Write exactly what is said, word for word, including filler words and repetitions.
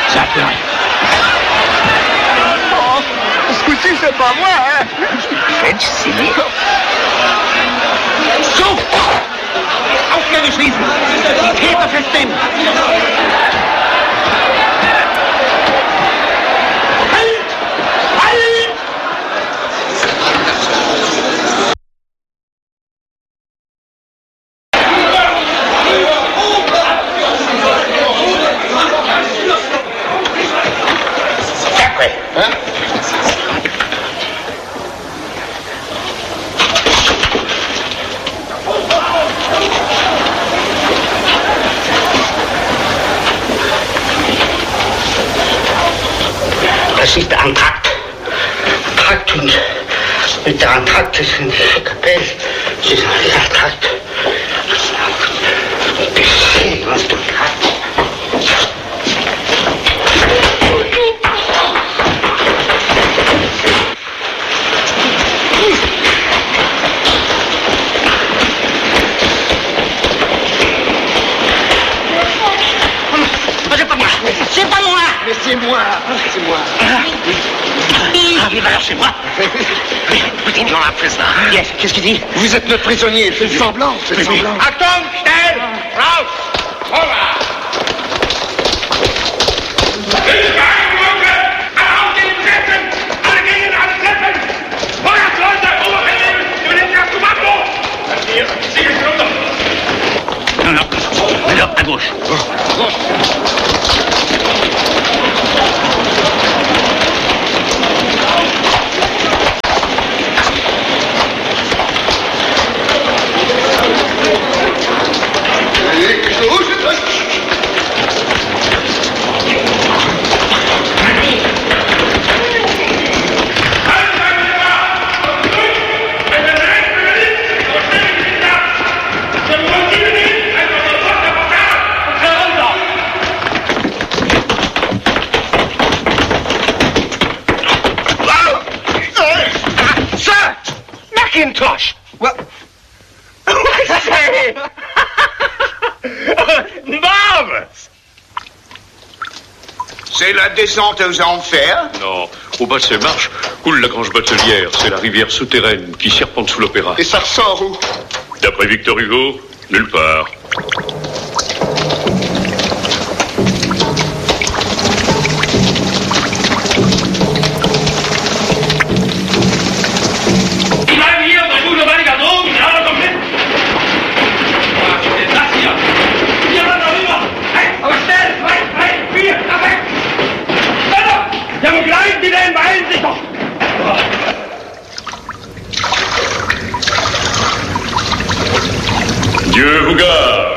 Ça a pleuré. Oh, ce coup-ci, c'est pas moi, hein. French, c'est lui. Sauf! Aufgabe schließen! Die Täter festnehmen! Halt! Halt! Sacré, hein? Das ist der Antrakt. Antrakt und mit der Antrakt ist ein Kapell. Das ist ein Antrakt. Das was du hast. C'est pas moi. C'est pas moi. Mais c'est moi, c'est moi. Ah, il va alors chez moi. Put him on prisoner. Yes, qu'est-ce qu'il dit? Vous êtes notre prisonnier, faites semblant, faites semblant. Achtung, schnell! Raus! Hola! Non, non, là, à gauche. À gauche. Macintosh! What? Say! Marvelous! C'est la descente aux enfers? Non, au bas de ces marches coule la Grange Batelière. C'est la rivière souterraine qui serpente sous l'opéra. Et ça ressort où? D'après Victor Hugo, nulle part. Dieu vous garde.